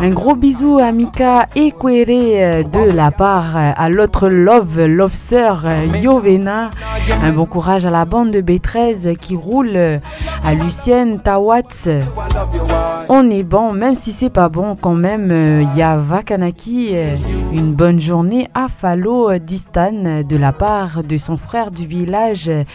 Un gros bisou à Mika Ekwere de la part à l'autre Love Sœur Yovena. Un bon courage à la bande de B13 qui roule, à Lucienne Tawatz. On est bon, même si c'est pas bon quand même. Il y a Vakanaki. Une bonne journée à Falo Distan de la part de son frère du village